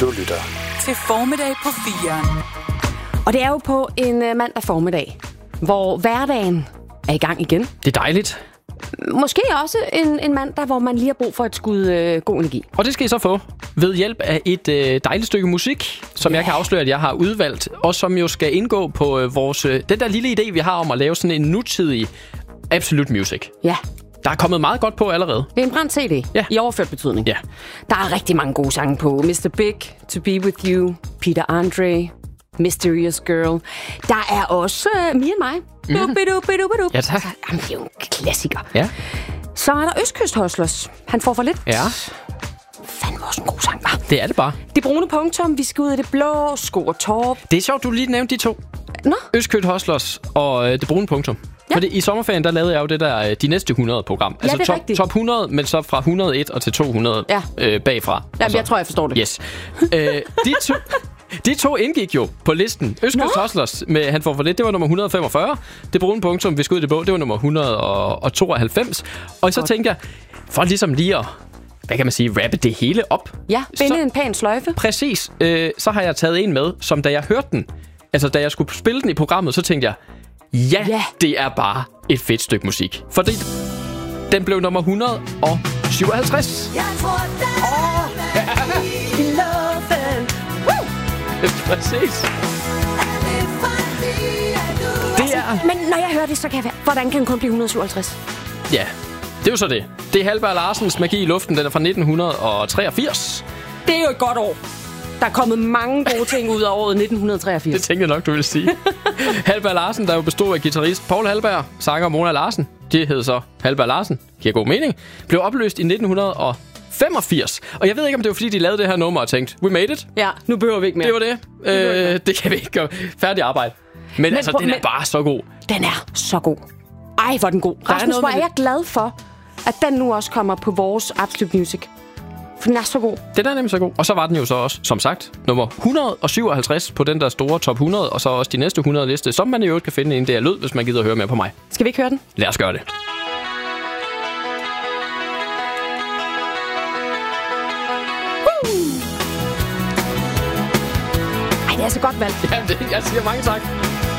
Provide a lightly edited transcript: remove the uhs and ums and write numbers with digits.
Du lytter til Formiddag på 4'eren. Og det er jo på en mandag formiddag, hvor hverdagen er i gang igen. Det er dejligt. Måske også en mandag, hvor man lige har brug for et skud god energi. Og det skal I så få ved hjælp af et dejligt stykke musik, som jeg kan afsløre, at jeg har udvalgt, og som jo skal indgå på vores den der lille idé, vi har om at lave sådan en nutidig Absolute Music. Ja. Der er kommet meget godt på allerede. Det er en brændt CD i overført betydning. Ja. Der er rigtig mange gode sange på. Mr. Big, To Be With You, Peter Andre, Mysterious Girl. Der er også Me and My. Ja, tak. Jamen, det er jo en klassiker. Ja. Så er der Østkyst Hustlers. Han får for lidt. Ja. Fandme også en god sang, hva'? Det er det bare. Det brune punktum, vi skal ud i det blå, Sko og Torp. Det er sjovt, du lige nævnte de to. Nå? Østkyst Hustlers og det brune punktum. Ja. Fordi i sommerferien, der lavede jeg jo det der de næste 100 program. Ja, altså det er top 100, men så fra 101 og til 200 bagfra. Jamen, jeg tror, jeg forstår det. Yes. De to indgik jo på listen. Østkyst Hustlers med Han får for lidt, det var nummer 145. Det brune punktum, vi skal ud i det blå, det var nummer 192. Og så tænkte jeg, for ligesom lige at, hvad kan man sige, rappe det hele op. Ja, binde en pæn sløjfe. Præcis. Så har jeg taget en med, som da jeg hørte den, altså da jeg skulle spille den i programmet, så tænkte jeg, ja, det er bare et fedt stykke musik. Fordi den blev nummer 157. Jeg tror, Præcis. Det er... Men når jeg hører det, så kan jeg være... Hvordan kan den kun blive 157? Ja, det er jo så det. Det er Halberg Larsens Magi i luften. Den er fra 1983. Det er jo et godt år. Der er kommet mange gode ting ud af året 1983. Det tænker jeg nok, du vil sige. Halberg Larsen, der jo bestod af guitarist Paul Halberg, sanger Mona Larsen. Det hed så Halberg Larsen. Giver god mening. Blev opløst i 1985. Og jeg ved ikke, om det var fordi, de lavede det her nummer og tænkte, we made it. Ja, nu behøver vi ikke mere. Det var det. Det kan vi ikke gøre. Færdig arbejde. Men altså, den er bare så god. Den er så god. Ej, hvor er den god. Rasmus, hvor er jeg glad for, at den nu også kommer på vores Absolute Music. For den er så god. Den er nemlig så god. Og så var den jo så også, som sagt, nummer 157 på den der store top 100, og så også de næste 100 liste, som man i øvrigt kan finde i en DR Lyd, hvis man gider at høre mere på mig. Skal vi ikke høre den? Lad os gøre det. Ej, det er så godt valgt. Ja, jeg siger mange tak.